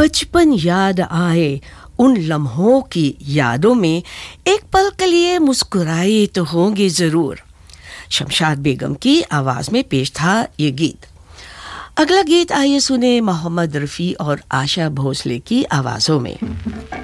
बचपन याद आए, उन लम्हों की यादों में एक पल के लिए मुस्कुराए तो होंगे ज़रूर। शमशाद बेगम की आवाज़ में पेश था ये गीत। अगला गीत आइए सुने मोहम्मद रफ़ी और आशा भोसले की आवाज़ों में।